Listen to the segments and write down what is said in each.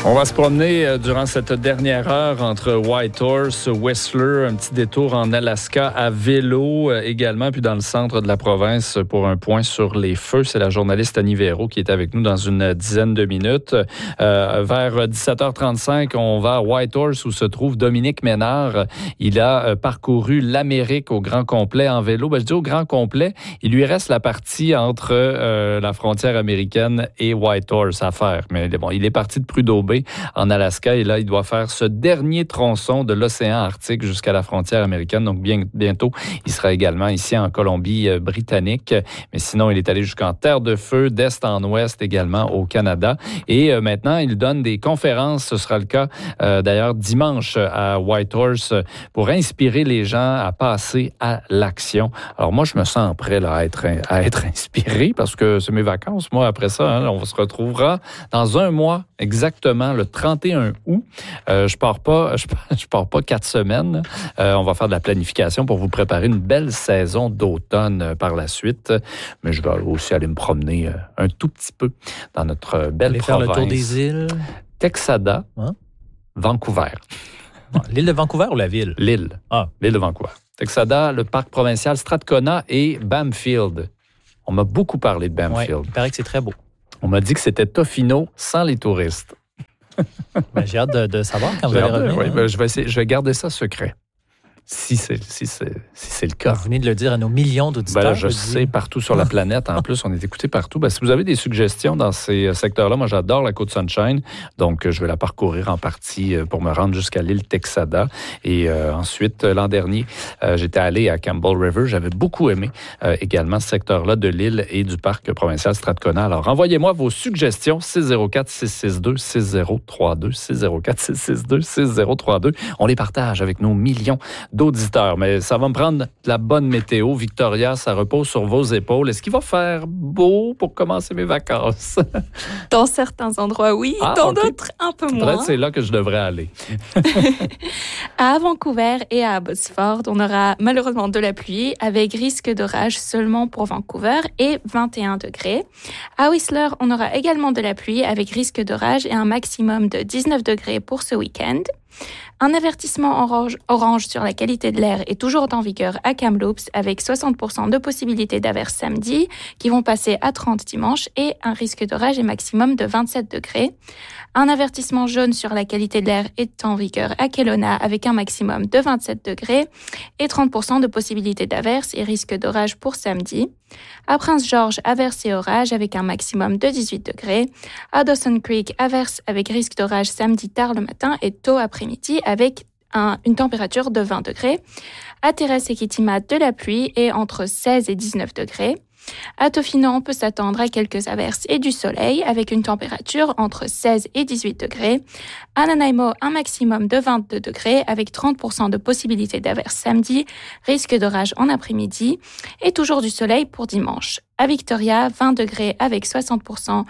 On va se promener durant cette dernière heure entre Whitehorse, Whistler, un petit détour en Alaska à vélo également, puis dans le centre de la province pour un point sur les feux. C'est la journaliste Annie Véro qui est avec nous dans une dizaine de minutes. Vers 17h35, on va à Whitehorse où se trouve Dominique Ménard. Il a parcouru l'Amérique au grand complet en vélo. Je dis au grand complet, il lui reste la partie entre la frontière américaine et Whitehorse à faire. Mais bon, il est parti de Prudhoe Bay en Alaska et là, il doit faire ce dernier tronçon de l'océan Arctique jusqu'à la frontière américaine. Donc, bientôt, il sera également ici en Colombie-Britannique. Mais sinon, il est allé jusqu'en Terre de Feu, d'est en ouest également au Canada. Et maintenant, il donne des conférences. Ce sera le cas d'ailleurs dimanche à Whitehorse pour inspirer les gens à passer à l'action. Alors moi, je me sens prêt là, à être inspiré parce que c'est mes vacances. Moi, après ça, on se retrouvera dans un mois exactement le 31 août. Je pars pas 4 semaines. On va faire de la planification pour vous préparer une belle saison d'automne par la suite. Mais je vais aussi aller me promener un tout petit peu dans notre belle province. Faire le tour des îles. Texada, Vancouver. L'île de Vancouver ou la ville? L'île. L'île de Vancouver. Texada, le parc provincial Strathcona et Bamfield. On m'a beaucoup parlé de Bamfield. Ouais, il paraît que c'est très beau. On m'a dit que c'était Tofino sans les touristes. J'ai hâte de savoir quand vous allez revenir. Oui, je vais garder ça secret. Si c'est le cas. Vous venez de le dire à nos millions d'auditeurs. Je sais, partout sur la planète. En plus, on est écouté partout. Si vous avez des suggestions dans ces secteurs-là, moi, j'adore la Côte-Sunshine. Donc, je vais la parcourir en partie pour me rendre jusqu'à l'île Texada. Et ensuite, l'an dernier, j'étais allé à Campbell River. J'avais beaucoup aimé également ce secteur-là de l'île et du parc provincial Strathcona. Alors, envoyez-moi vos suggestions. 604-662-6032. 604-662-6032. On les partage avec nos millions d'auditeurs. Mais ça va me prendre de la bonne météo. Victoria, ça repose sur vos épaules. Est-ce qu'il va faire beau pour commencer mes vacances? Dans certains endroits, oui. Dans d'autres, un peu moins. Peut-être que c'est là que je devrais aller. À Vancouver et à Abbotsford, on aura malheureusement de la pluie avec risque d'orage seulement pour Vancouver et 21 degrés. À Whistler, on aura également de la pluie avec risque d'orage et un maximum de 19 degrés pour ce week-end. Un avertissement orange sur la qualité de l'air est toujours en vigueur à Kamloops avec 60% de possibilités d'averses samedi qui vont passer à 30 dimanche et un risque d'orage et maximum de 27 degrés. Un avertissement jaune sur la qualité de l'air est en vigueur à Kelowna avec un maximum de 27 degrés et 30% de possibilités d'averses et risque d'orage pour samedi. À Prince George, averses et orages avec un maximum de 18 degrés. À Dawson Creek, averses avec risque d'orage samedi tard le matin et tôt après-midi avec une température de 20 degrés. À Terrace et Kitimat, de la pluie et entre 16 et 19 degrés. À Tofino, on peut s'attendre à quelques averses et du soleil avec une température entre 16 et 18 degrés. À Nanaimo, un maximum de 22 degrés avec 30% de possibilité d'averses samedi, risque d'orage en après-midi et toujours du soleil pour dimanche. À Victoria, 20 degrés avec 70%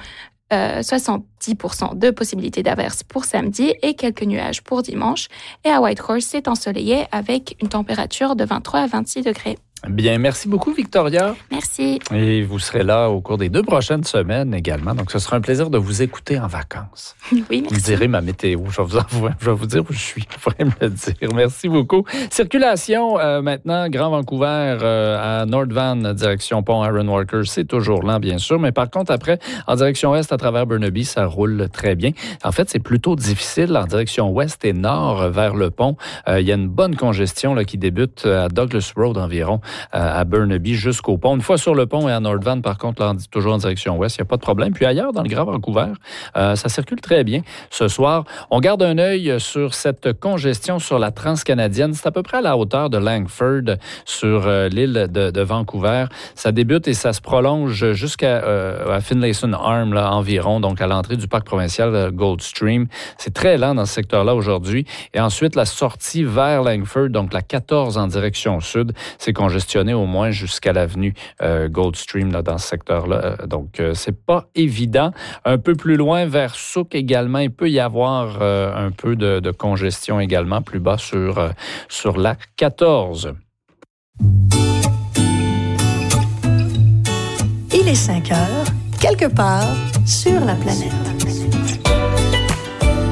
de possibilités d'averses pour samedi et quelques nuages pour dimanche. Et à Whitehorse, c'est ensoleillé avec une température de 23 à 26 degrés. Bien, merci beaucoup, Victoria. Merci. Et vous serez là au cours des 2 prochaines semaines également. Donc, ce sera un plaisir de vous écouter en vacances. Oui, merci. Vous me direz ma météo. Je vais vous dire où je suis. Vous pourrez me le dire. Merci beaucoup. Circulation, maintenant, Grand Vancouver à North Van, direction Pont Ironworkers. C'est toujours lent, bien sûr. Mais par contre, après, en direction est à travers Burnaby, ça roule très bien. En fait, c'est plutôt difficile en direction ouest et nord vers le pont. Il y a une bonne congestion là, qui débute à Douglas Road environ. À Burnaby jusqu'au pont. Une fois sur le pont et à North Van, par contre, là, toujours en direction ouest, il n'y a pas de problème. Puis ailleurs, dans le Grand Vancouver, ça circule très bien. Ce soir, on garde un œil sur cette congestion sur la transcanadienne. C'est à peu près à la hauteur de Langford sur l'île de Vancouver. Ça débute et ça se prolonge jusqu'à Finlayson Arm là, environ, donc à l'entrée du parc provincial Goldstream. C'est très lent dans ce secteur-là aujourd'hui. Et ensuite, la sortie vers Langford, donc la 14 en direction sud, c'est congestionné au moins jusqu'à l'avenue Goldstream là, dans ce secteur-là. Donc, c'est pas évident. Un peu plus loin, vers Souk également, il peut y avoir un peu de congestion également, plus bas sur la 14. Il est 5 heures, quelque part sur la planète.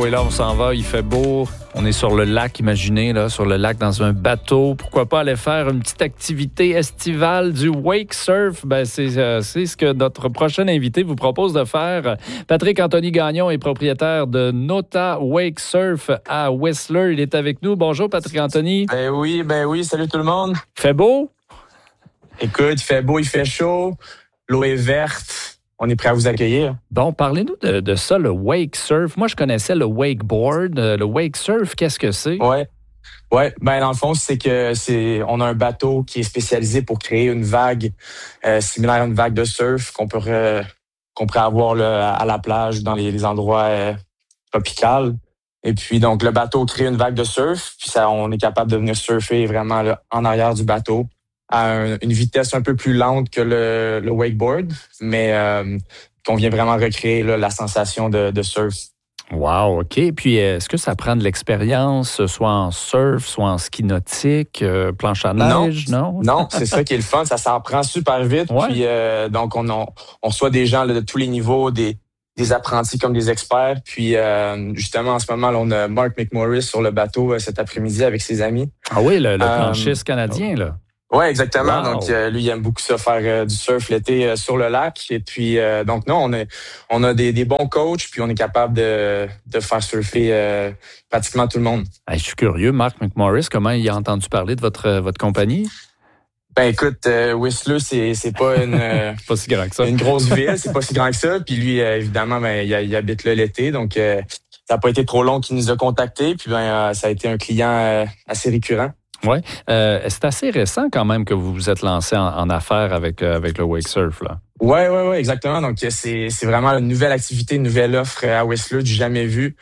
beau. Et là, on s'en va, il fait beau. On est sur le lac, imaginez, là, sur le lac dans un bateau. Pourquoi pas aller faire une petite activité estivale du wake surf? Ben, c'est ce que notre prochain invité vous propose de faire. Patrick Anthony Gagnon est propriétaire de Nota Wake Surf à Whistler. Il est avec nous. Bonjour, Patrick Anthony. Ben oui. Salut tout le monde. Fait beau? Écoute, il fait beau, il fait chaud. L'eau est verte. On est prêt à vous accueillir. Bon, parlez-nous de ça, le wake surf. Moi, je connaissais le wakeboard. Le wake surf, qu'est-ce que c'est? Ouais. Ben dans le fond, on a un bateau qui est spécialisé pour créer une vague similaire à une vague de surf qu'on pourrait avoir là, à la plage dans les endroits tropicaux. Et puis donc le bateau crée une vague de surf, puis on est capable de venir surfer vraiment là, en arrière du bateau à une vitesse un peu plus lente que le wakeboard, mais qu'on vient vraiment recréer là, la sensation de surf. Wow, OK. Puis, est-ce que ça prend de l'expérience, soit en surf, soit en ski nautique, planche à neige, non? Non, c'est ça qui est le fun. Ça s'en prend super vite. Ouais. Puis, donc, on reçoit des gens là, de tous les niveaux, des apprentis comme des experts. Puis, justement, en ce moment, là, on a Mark McMorris sur le bateau cet après-midi avec ses amis. Ah oui, le planchiste canadien, là. Oui, exactement. Wow. Donc, lui, il aime beaucoup ça, faire du surf l'été sur le lac. Et puis, donc, non, on a des bons coachs, puis on est capable de faire surfer pratiquement tout le monde. Hey, je suis curieux, Mark McMorris, comment il a entendu parler de votre compagnie? Ben, écoute, Whistler, c'est pas c'est pas si grand que ça. Une grosse ville, c'est pas si grand que ça. Puis lui, évidemment, ben, il habite là l'été, donc ça n'a pas été trop long qu'il nous a contactés. Puis ben, ça a été un client assez récurrent. Oui. C'est assez récent quand même que vous vous êtes lancé en affaires avec le wake surf, là. Oui, exactement. Donc, c'est vraiment une nouvelle activité, une nouvelle offre à Whistler du jamais vu.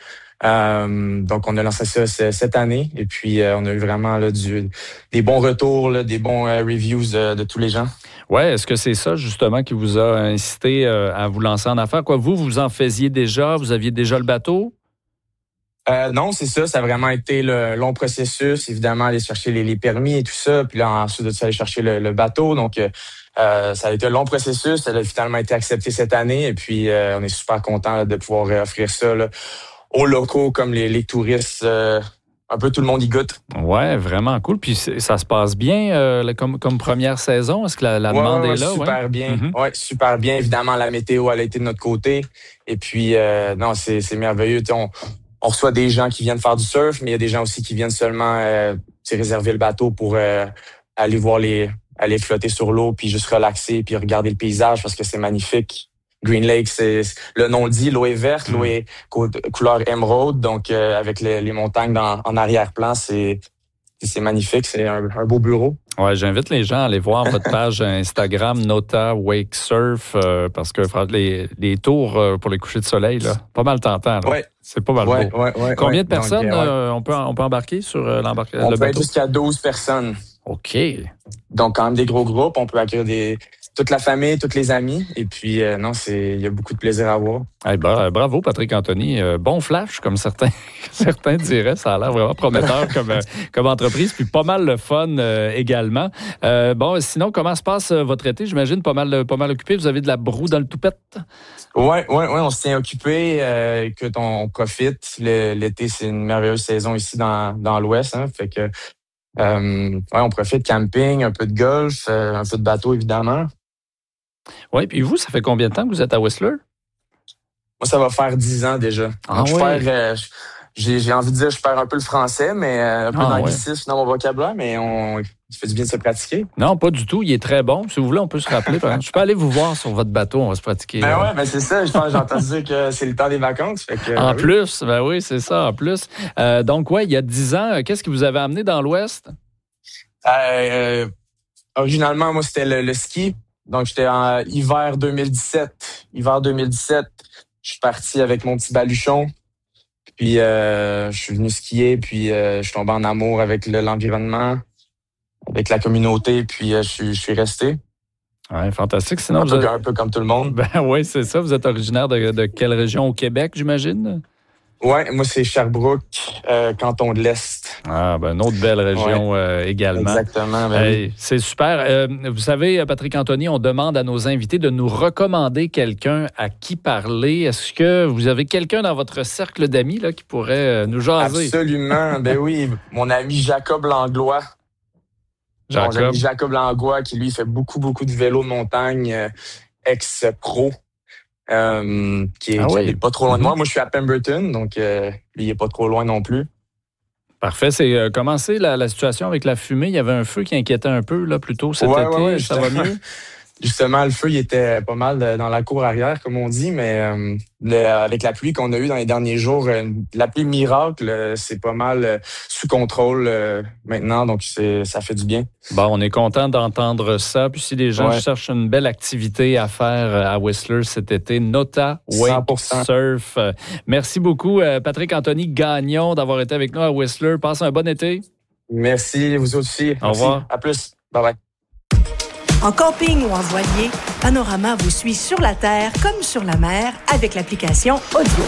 Donc, on a lancé ça cette année. Et puis, on a eu vraiment là, des bons retours, là, des bons reviews de tous les gens. Oui, est-ce que c'est ça, justement, qui vous a incité à vous lancer en affaires? Quoi, vous en faisiez déjà? Vous aviez déjà le bateau? Non, c'est ça. Ça a vraiment été le long processus. Évidemment, aller chercher les permis et tout ça. Puis là, ensuite de ça, aller chercher le bateau. Donc, ça a été un long processus. Ça a finalement été accepté cette année. Et puis, on est super contents de pouvoir offrir ça là, aux locaux comme les touristes. Un peu tout le monde y goûte. Ouais, vraiment cool. Puis ça se passe bien comme première saison. Est-ce que la demande est là? Super bien. Mm-hmm. Ouais, super bien. Évidemment, la météo, elle a été de notre côté. Et puis, non, c'est merveilleux. On reçoit des gens qui viennent faire du surf, mais il y a des gens aussi qui viennent seulement réserver le bateau pour aller flotter sur l'eau, puis juste relaxer, puis regarder le paysage parce que c'est magnifique. Green Lake, le nom le dit, l'eau est verte, l'eau est couleur émeraude, donc avec les montagnes en arrière-plan, c'est magnifique, c'est un beau bureau. Ouais, j'invite les gens à aller voir votre page Instagram Nota Wake Surf parce que les tours pour les couchers de soleil, là, pas mal tentant. Là. Ouais. C'est pas mal beau. Ouais, Combien de personnes on peut embarquer sur l'embarcation? On peut être jusqu'à 12 personnes. OK. Donc, quand même des gros groupes. On peut accueillir toute la famille, tous les amis. Et puis, il y a beaucoup de plaisir à voir. Hey, bravo, Patrick Anthony. Bon flash, comme certains diraient. Ça a l'air vraiment prometteur comme entreprise. Puis pas mal le fun également. Sinon, comment se passe votre été? J'imagine pas mal occupé. Vous avez de la broue dans le toupette? Ouais, on se tient occupé. Écoute, on profite. L'été, c'est une merveilleuse saison ici dans l'Ouest. Hein, fait que on profite camping, un peu de golf, un peu de bateau, évidemment. Oui, puis vous, ça fait combien de temps que vous êtes à Whistler? Moi, ça va faire 10 ans déjà. Ah, donc, j'ai envie de dire, je perds un peu le français, mais un peu d'anglicisme dans mon vocabulaire, mais ça fait du bien de se pratiquer. Non, pas du tout. Il est très bon. Si vous voulez, on peut se rappeler. Je peux aller vous voir sur votre bateau. On va se pratiquer. C'est ça. Je pense que j'ai entendu dire que c'est le temps des vacances. Fait que, plus, oui, c'est ça, en plus. Donc, il y a 10 ans, qu'est-ce qui vous avait amené dans l'Ouest? Originalement, moi, c'était le ski. Donc, j'étais en hiver 2017. Je suis parti avec mon petit baluchon. Puis, je suis venu skier. Puis, je suis tombé en amour avec l'environnement, avec la communauté. Puis, je suis resté. Ouais, fantastique. Sinon, un peu comme tout le monde. Ben oui, c'est ça. Vous êtes originaire de quelle région au Québec, j'imagine? Ouais, moi, c'est Sherbrooke, canton de l'Est. Ah, ben, une autre belle région également. Exactement. Oui. C'est super. Vous savez, Patrick Anthony, on demande à nos invités de nous recommander quelqu'un à qui parler. Est-ce que vous avez quelqu'un dans votre cercle d'amis là, qui pourrait nous jaser? Absolument. Ben oui, mon ami Jacob Langlois. Mon ami Jacob Langlois, qui lui fait beaucoup de vélo de montagne, ex-pro. Qui est pas trop loin de moi. Moi, je suis à Pemberton, donc lui, il est pas trop loin non plus. Parfait. C'est commencé la situation avec la fumée. Il y avait un feu qui inquiétait un peu là, plus tôt cet été. Ouais, ça va mieux? Justement, le feu, il était pas mal dans la cour arrière, comme on dit, mais avec la pluie qu'on a eue dans les derniers jours, la pluie miracle, c'est pas mal sous contrôle maintenant, donc ça fait du bien. Bon, on est content d'entendre ça. Puis si les gens cherchent une belle activité à faire à Whistler cet été, Nota Wake 100%. Surf. Merci beaucoup, Patrick Anthony Gagnon, d'avoir été avec nous à Whistler. Passe un bon été. Merci, vous aussi. Au revoir. À plus. Bye-bye. En camping ou en voilier, Panorama vous suit sur la terre comme sur la mer avec l'application Audio.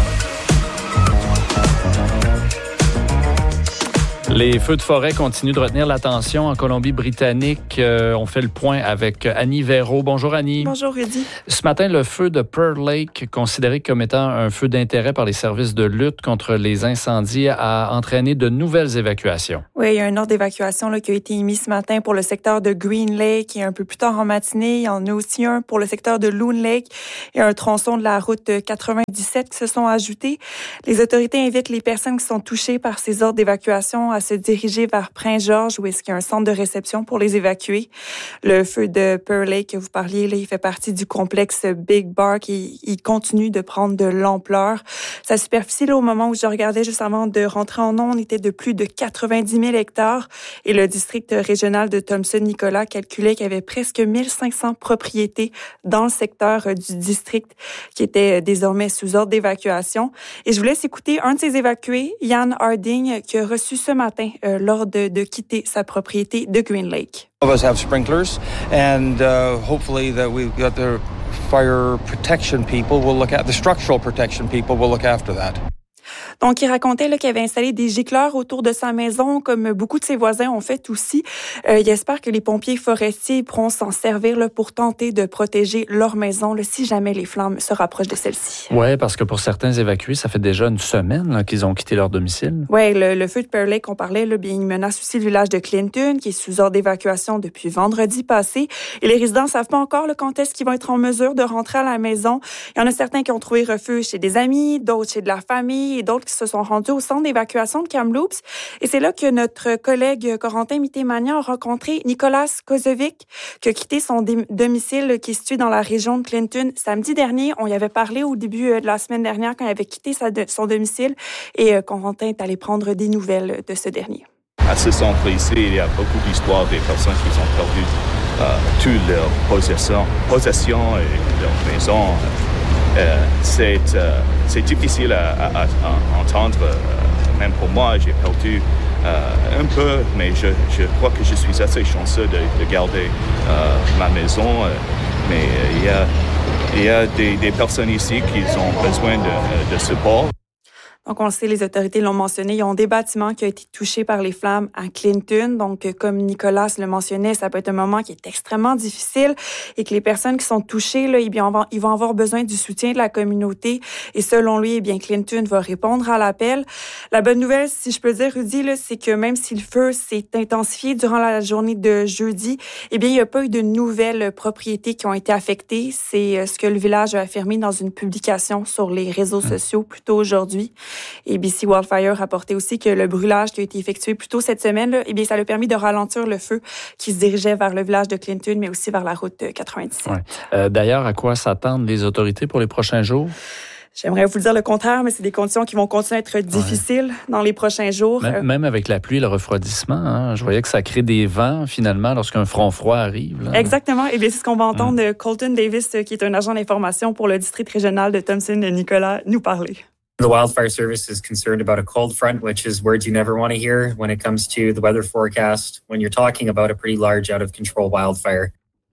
Les feux de forêt continuent de retenir l'attention en Colombie-Britannique. On fait le point avec Annie Véraud. Bonjour Annie. Bonjour Rudy. Ce matin, le feu de Pearl Lake, considéré comme étant un feu d'intérêt par les services de lutte contre les incendies, a entraîné de nouvelles évacuations. Oui, il y a un ordre d'évacuation qui a été émis ce matin pour le secteur de Green Lake et un peu plus tard en matinée, il y en a aussi un pour le secteur de Loon Lake et un tronçon de la route 97 qui se sont ajoutés. Les autorités invitent les personnes qui sont touchées par ces ordres d'évacuation à se diriger vers Prince-Georges où est-ce qu'il y a un centre de réception pour les évacuer. Le feu de Pearl Lake que vous parliez, là, il fait partie du complexe Big Bark et il continue de prendre de l'ampleur. Sa superficie, là, au moment où je regardais juste avant de rentrer en ondes, était de plus de 90 000 hectares et le district régional de Thompson-Nicolas calculait qu'il y avait presque 1500 propriétés dans le secteur du district qui étaient désormais sous ordre d'évacuation. Et je vous laisse écouter un de ces évacués, Ian Harding, qui a reçu ce matin l'ordre de quitter sa propriété de Green Lake. All of us have sprinklers, and hopefully that we've got the fire protection people. We'll look at the structural protection people. We'll look after that. Donc, il racontait qu'il avait installé des gicleurs autour de sa maison, comme beaucoup de ses voisins ont fait aussi. Il espère que les pompiers forestiers pourront s'en servir pour tenter de protéger leur maison si jamais les flammes se rapprochent de celle-ci. Oui, parce que pour certains évacués, ça fait déjà une semaine qu'ils ont quitté leur domicile. Oui, le feu de Pearl Lake qu'on parlait, bien, il menace aussi le village de Clinton, qui est sous ordre d'évacuation depuis vendredi passé. Et les résidents ne savent pas encore quand est-ce qu'ils vont être en mesure de rentrer à la maison. Il y en a certains qui ont trouvé refuge chez des amis, d'autres chez de la famille et d'autres qui se sont rendus au centre d'évacuation de Kamloops. Et c'est là que notre collègue Corentin Mitté-Magnan a rencontré Nicolas Kozovic, qui a quitté son domicile qui est situé dans la région de Clinton samedi dernier. On y avait parlé au début de la semaine dernière quand il avait quitté son domicile et Corentin est allé prendre des nouvelles de ce dernier. À ce centre ici, il y a beaucoup d'histoires des personnes qui ont perdu toutes leurs possessions et leurs maisons. C'est difficile à entendre, même pour moi, j'ai perdu un peu, mais je crois que je suis assez chanceux de garder ma maison. Mais il y a des personnes ici qui ont besoin de support. Donc, on le sait, les autorités l'ont mentionné, ils ont des bâtiments qui ont été touchés par les flammes à Clinton. Donc, comme Nicolas le mentionnait, ça peut être un moment qui est extrêmement difficile et que les personnes qui sont touchées, ils vont avoir besoin du soutien de la communauté. Et selon lui, Clinton va répondre à l'appel. La bonne nouvelle, si je peux dire, Rudy, c'est que même si le feu s'est intensifié durant la journée de jeudi, il n'y a pas eu de nouvelles propriétés qui ont été affectées. C'est ce que le village a affirmé dans une publication sur les réseaux sociaux plus tôt aujourd'hui. Et BC Wildfire rapportait aussi que le brûlage qui a été effectué plus tôt cette semaine, ça a permis de ralentir le feu qui se dirigeait vers le village de Clinton, mais aussi vers la route 97. Ouais. D'ailleurs, à quoi s'attendent les autorités pour les prochains jours? J'aimerais vous dire le contraire, mais c'est des conditions qui vont continuer à être difficiles dans les prochains jours. Même avec la pluie et le refroidissement, je voyais que ça crée des vents, finalement, lorsqu'un front froid arrive. Là. Exactement. Et bien, c'est ce qu'on va entendre de Colton Davis, qui est un agent d'information pour le district régional de Thompson-Nicolas, nous parler. The Wildfire Service is concerned about a cold front, which is words you never want to hear when it comes to the weather forecast when you're talking about a pretty large out-of-control wildfire.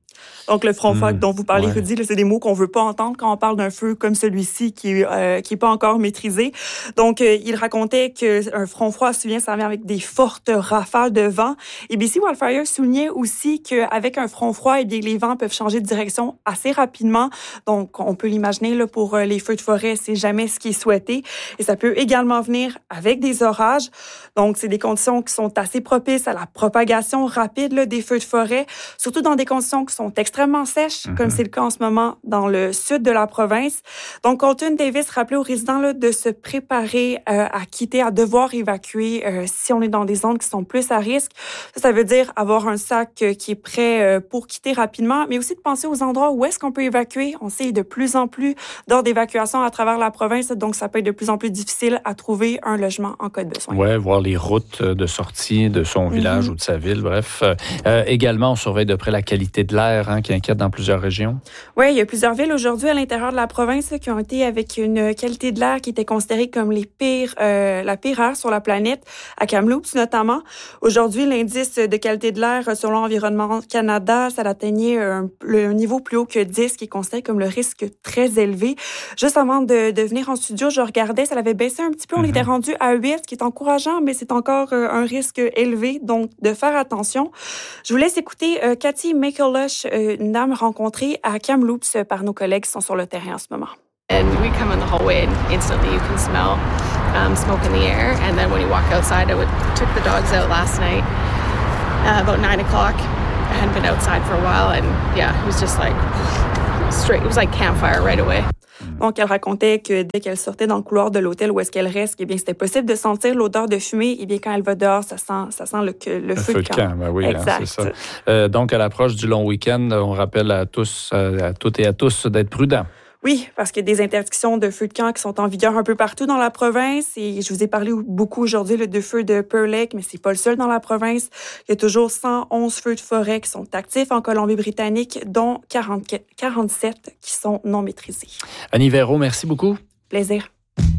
Donc, le front froid dont vous parlez, Rudy, là, c'est des mots qu'on veut pas entendre quand on parle d'un feu comme celui-ci qui est pas encore maîtrisé. Donc, il racontait qu'un front froid, souvent, ça vient avec des fortes rafales de vent. Et BC Wildfire soulignait aussi qu'avec un front froid, eh bien, les vents peuvent changer de direction assez rapidement. Donc, on peut l'imaginer, là, pour les feux de forêt, c'est jamais ce qui est souhaité. Et ça peut également venir avec des orages. Donc, c'est des conditions qui sont assez propices à la propagation rapide là, des feux de forêt, surtout dans des conditions qui sont extrêmement sèches, comme c'est le cas en ce moment dans le sud de la province. Donc, Colton Davis rappelait aux résidents là, de se préparer à quitter, à devoir évacuer si on est dans des zones qui sont plus à risque. Ça veut dire avoir un sac qui est prêt pour quitter rapidement, mais aussi de penser aux endroits où est-ce qu'on peut évacuer. On sait de plus en plus d'ordres d'évacuation à travers la province, donc ça peut être de plus en plus difficile à trouver un logement en cas de besoin. Oui, voir les routes de sortie de son village ou de sa ville, bref. Également, on surveille de près la qualité de l'air qui inquiète dans plusieurs régions. Oui, il y a plusieurs villes aujourd'hui à l'intérieur de la province qui ont été avec une qualité de l'air qui était considérée comme la pire air sur la planète, à Kamloops notamment. Aujourd'hui, l'indice de qualité de l'air selon Environnement Canada, ça atteignait un niveau plus haut que 10, qui est considéré comme le risque très élevé. Juste avant de venir en studio, je regardais, ça avait baissé un petit peu. On était rendu à 8, ce qui est encourageant, mais c'est encore un risque élevé, donc de faire attention. Je vous laisse écouter Cathy McCulloch, une dame rencontrée à Kamloops par nos collègues qui sont sur le terrain en ce moment. And we come in the hallway and instantly you can smell smoke in the air. And then when you walk outside, took the dogs out last night about 9 o'clock. I hadn't been outside for a while and yeah, it was just like straight, it was like campfire right away. Donc, elle racontait que dès qu'elle sortait dans le couloir de l'hôtel où est-ce qu'elle reste, eh bien, c'était possible de sentir l'odeur de fumée. Eh bien, quand elle va dehors, ça sent le feu de camp. Ben oui, exact. C'est ça. Donc, à l'approche du long week-end, on rappelle à toutes et à tous d'être prudents. Oui, parce qu'il y a des interdictions de feux de camp qui sont en vigueur un peu partout dans la province. Et je vous ai parlé beaucoup aujourd'hui de feux de Pearl Lake, mais c'est pas le seul dans la province. Il y a toujours 111 feux de forêt qui sont actifs en Colombie-Britannique, dont 47 qui sont non maîtrisés. Annie Véro, merci beaucoup. Plaisir.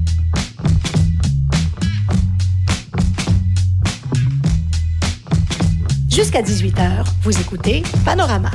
Jusqu'à 18h, vous écoutez Panorama.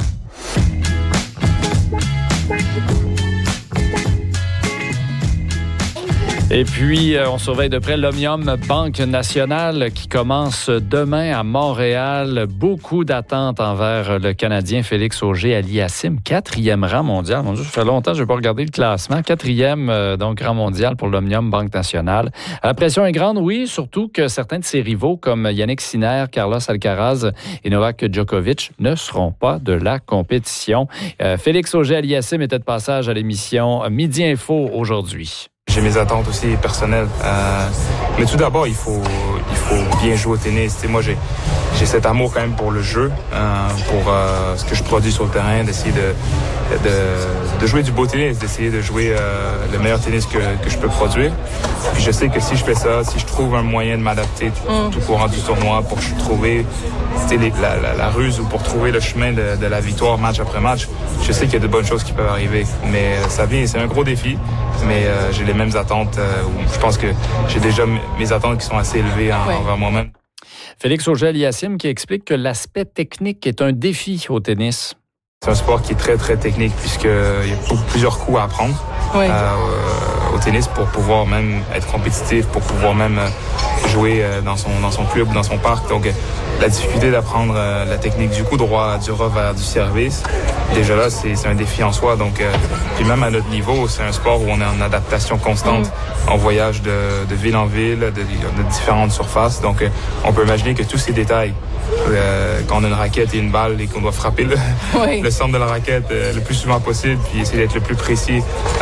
Et puis, on surveille de près l'Omnium Banque Nationale qui commence demain à Montréal. Beaucoup d'attentes envers le Canadien Félix Auger-Aliassime, 4e rang mondial. Mon Dieu, ça fait longtemps que je n'ai pas regardé le classement. 4e donc rang mondial pour l'Omnium Banque Nationale. La pression est grande, oui, surtout que certains de ses rivaux comme Yannick Sinner, Carlos Alcaraz et Novak Djokovic ne seront pas de la compétition. Félix Auger-Aliassime était de passage à l'émission Midi Info aujourd'hui. J'ai mes attentes aussi personnelles. Mais tout d'abord, il faut bien jouer au tennis. T'sais, moi, j'ai cet amour quand même pour le jeu, pour ce que je produis sur le terrain, d'essayer de jouer du beau tennis, d'essayer de jouer le meilleur tennis que je peux produire. Puis je sais que si je fais ça, si je trouve un moyen de m'adapter tout au courant du tournoi pour trouver la ruse ou pour trouver le chemin de la victoire match après match, je sais qu'il y a de bonnes choses qui peuvent arriver. Mais ça vient, c'est un gros défi, mais j'ai les mêmes attentes. Je pense que j'ai déjà mes attentes qui sont assez élevées envers moi-même. Félix Auger-Aliassime qui explique que l'aspect technique est un défi au tennis. C'est un sport qui est très, très technique puisqu'il y a plusieurs coups à apprendre au tennis pour pouvoir même être compétitif, pour pouvoir même jouer dans son club, dans son parc. Donc, la difficulté d'apprendre la technique du coup droit, du revers, du service, déjà là, c'est un défi en soi. Donc, puis même à notre niveau, c'est un sport où on est en adaptation constante. On voyage de ville en ville, de différentes surfaces. Donc, on peut imaginer que tous ces détails, quand on a une raquette et une balle et qu'on doit frapper le centre de la raquette le plus souvent possible, puis essayer d'être le plus précis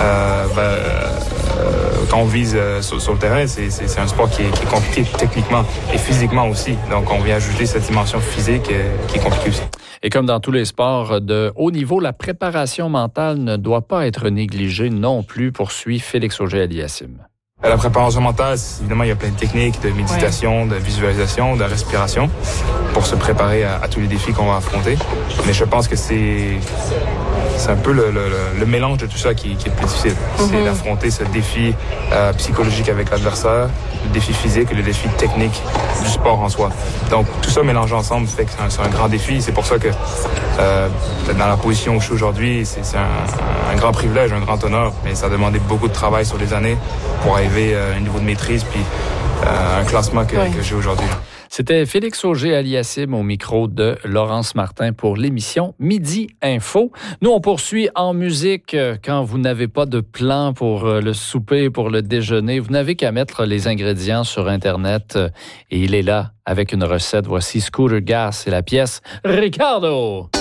quand on vise sur le terrain, c'est un sport qui est compliqué techniquement et physiquement aussi. Donc, on vient ajouter cette dimension physique qui est compliquée aussi. Et comme dans tous les sports de haut niveau, la préparation mentale ne doit pas être négligée non plus, poursuit Félix Auger-Aliassime. La préparation mentale, évidemment, il y a plein de techniques de méditation, de visualisation, de respiration pour se préparer à tous les défis qu'on va affronter. Mais je pense que c'est un peu le mélange de tout ça qui est le plus difficile. C'est d'affronter ce défi psychologique avec l'adversaire, le défi physique et le défi technique du sport en soi. Donc, tout ça mélangé ensemble fait que c'est un grand défi. C'est pour ça que dans la position où je suis aujourd'hui, c'est un grand privilège, un grand honneur. Mais ça a demandé beaucoup de travail sur les années pour arriver à un niveau de maîtrise puis un classement que j'ai aujourd'hui. C'était Félix Auger-Aliassime au micro de Laurence Martin pour l'émission Midi Info. Nous, on poursuit en musique. Quand vous n'avez pas de plan pour le souper, pour le déjeuner, vous n'avez qu'à mettre les ingrédients sur Internet et il est là avec une recette. Voici Scooter Gas et la pièce Ricardo.